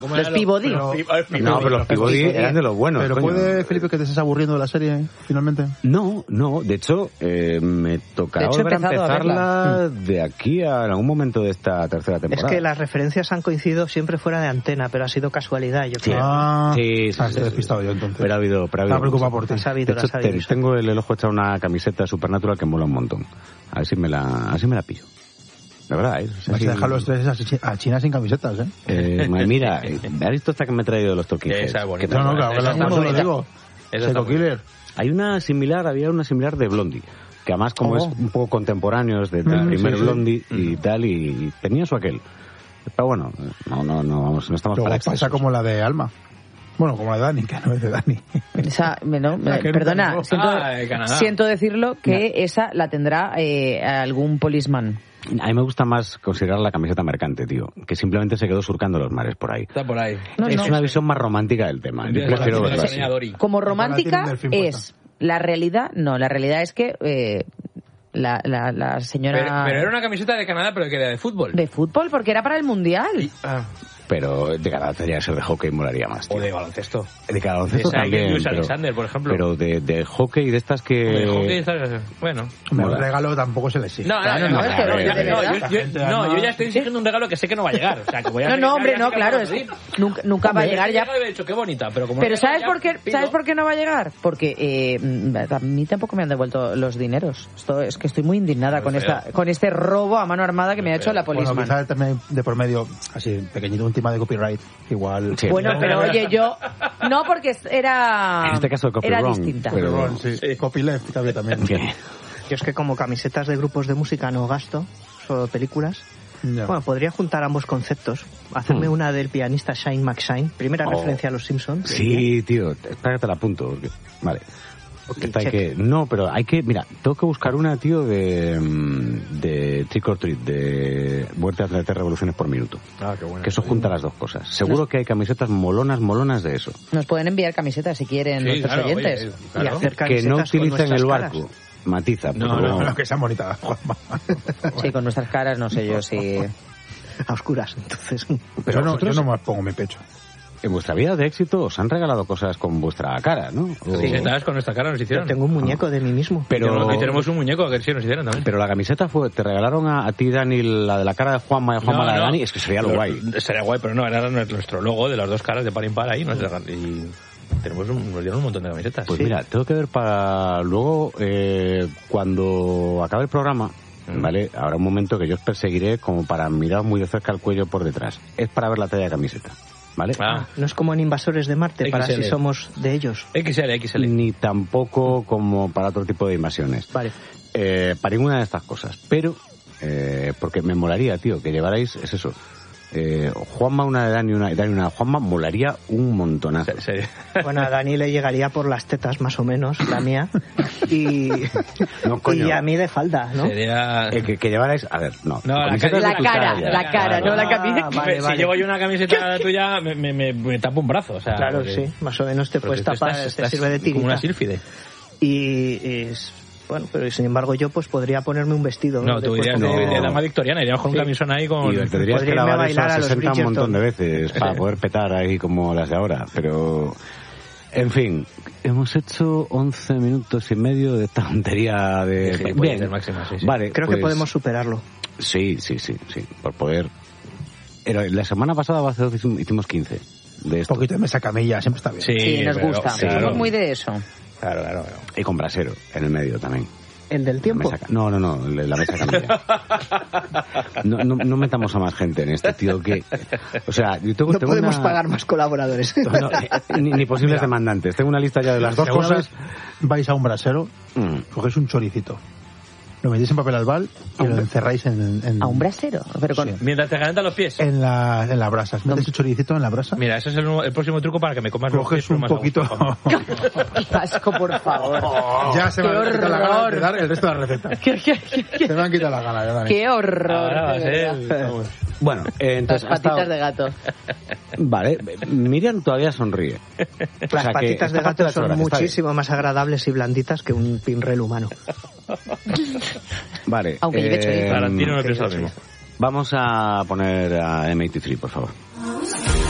Los Peabody. No, pero los Peabody eran de los buenos. ¿Pero puede, Felipe, que te estés aburriendo de la serie, finalmente? No, de hecho, me tocará volver a empezarla de aquí a algún momento de esta tercera temporada. Es que las referencias han coincidido siempre fuera de antena, pero ha sido casualidad, yo creo. Sí, estoy despistado yo, entonces. Pero ha habido. Estaba preocupado por ti. De hecho, tengo el ojo echado una camiseta Supernatural que mola un montón. A ver si me la pillo. La verdad, Vas a dejar los tres a China sin camisetas, mira, ¿has visto esta que me he traído de los Talking Heads? No, claro, que lo digo. Psycho Killer. Había una similar de Blondie, que además como es un poco contemporáneos del primer Blondie y tal, y tenía su aquel. Pero bueno, no estamos para excesos. Pasa como la de Alma. Bueno, como la de Dani, que no es de Dani. Esa, perdona, siento decirlo, que esa la tendrá algún policeman. A mí me gusta más considerar la camiseta mercante, tío, que simplemente se quedó surcando los mares por ahí. Está por ahí. Es una visión más romántica del tema. Yo prefiero verlo así. Como romántica es la realidad, la realidad es que la señora... Pero era una camiseta de Canadá, pero que era de fútbol. De fútbol, porque era para el Mundial. Pero de Canadá tendría que ser de hockey, molaría más, tío. O de baloncesto. De baloncesto también, Luis Alexander, por ejemplo. Pero de hockey, de estas que... De hockey, bueno. Un regalo tampoco se le exige. Yo ya estoy exigiendo un regalo que sé que no va a llegar. O sea, que voy a claro. Nunca va a llegar ya. He dicho, qué bonita, pero ¿sabes por qué no va a llegar? Porque a mí tampoco me han devuelto los dineros. Es que estoy muy indignada con este robo a mano armada que me ha hecho la policeman. Bueno, quizás también de por medio, así, pequeñito, un tema de copyright, igual... Sí. Bueno, pero oye, yo... No, porque era... En este caso el copyright. Era distinta. Pero... Sí. Copyleft también. Yo es que como camisetas de grupos de música no gasto, solo películas. Ya. Bueno, podría juntar ambos conceptos. Hacerme una del pianista Shane McShane, primera referencia a los Simpsons. Sí, tío, espera que te la apunto. Porque... Vale. Pero hay que... Mira, tengo que buscar una, tío, de Trick or Treat, de muertes de 3 revoluciones por minuto. Qué bueno. Que eso junta las dos cosas. Seguro que hay camisetas molonas de eso. Nos pueden enviar camisetas si quieren nuestros oyentes. Y hacer que no utilicen el barco. Caras. Matiza. No, que sean bonitas, Juanma. Sí, con nuestras caras, no sé yo si... A oscuras, entonces. Pero yo no me pongo mi pecho. En vuestra vida de éxito os han regalado cosas con vuestra cara, ¿no? Camisetas con nuestra cara nos hicieron. Yo tengo un muñeco de mí mismo. Pero tenemos un muñeco que sí nos hicieron también. Pero la camiseta te regalaron a ti, Dani, la de la cara de Juanma y Juanma la de Dani. Es que sería lo guay. Sería guay, pero no, era nuestro logo de las dos caras de par impar ahí. Y nos dieron un montón de camisetas. Pues mira, tengo que ver para luego, cuando acabe el programa, ¿vale? Habrá un momento que yo os perseguiré como para mirar muy de cerca el cuello por detrás. Es para ver la talla de camiseta. ¿Vale? No es como en Invasores de Marte, XL. para si somos de ellos. XL. Ni tampoco como para otro tipo de invasiones. Vale. Para ninguna de estas cosas. Pero, porque me molaría, tío, que llevarais, es eso. Juanma una de Dani, una de Juanma, molaría un montonazo. Sí. Bueno, a Dani le llegaría por las tetas, más o menos, la mía. Y a mí de falda, ¿no? Sería... que llevarais, a ver, no. La cara, no la camiseta. Vale. Si llevo yo una camiseta tuya, me tapo un brazo. O sea, claro, sí, más o menos te puedes tapar, te sirve de tirita. Como una sílfide. Y bueno, pero sin embargo yo pues podría ponerme un vestido. No, tú irías de dama victoriana, iríamos con un camisón ahí con... Y tendrías que lavar eso a 60 un montón de veces para poder petar ahí como las de ahora, pero... En fin, hemos hecho 11 minutos y medio de esta tontería de... Bien, máxima, sí. Vale, creo que podemos superarlo. Sí, por poder... La semana pasada hace 2 hicimos 15 de esto. Un poquito de mesa camilla, siempre está bien. Sí, nos gusta, somos muy de eso. Claro. Y con brasero en el medio también. ¿El del tiempo? No, la mesa camilla. No metamos a más gente en este, tío, que... O sea, yo tengo podemos pagar más colaboradores. Ni posibles demandantes. Tengo una lista ya de las dos cosas. Vais a un brasero, cogéis un choricito, lo metéis en papel albal y lo encerráis en... ¿A un brasero? Pero con... Mientras te calientan los pies. En las brasas. Metes el choricito en la brasa. Mira, ese es el próximo truco para que me comas los pies. Coges un poquito... Qué asco, por favor. Ya se me han quitado la gana de dar el resto de la receta. Se me han quitado la gana, Dani. Qué horror. Ahora va a ser... Bueno, entonces... Las patitas de gato. Vale, Miriam todavía sonríe. Las patitas de gato son muchísimo más agradables y blanditas que un pinrel humano. Vale. Aunque lleve chorizo. Tarantino no piensa lo mismo. Vamos a poner a M83, por favor.